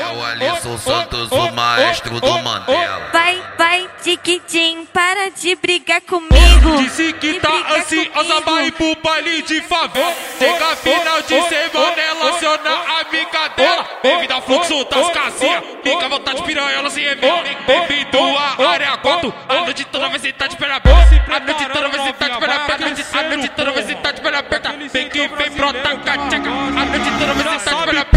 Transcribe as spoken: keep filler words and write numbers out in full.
o Alisson Santos, o maestro do Mandela. Vai, vai, tiquitim, para de brigar comigo. Disse que tá ansiosa, vai pro baile de favela. Chega final de semana, ela aciona a brincadeira. Bem-vindo ao fluxo das casinhas, fica à vontade, piranha, se revela. Bem-vindo à área quatro, a noite toda vai sentar de perna aberta. A noite toda vai sentar de perna aberta. A noite toda vai sentar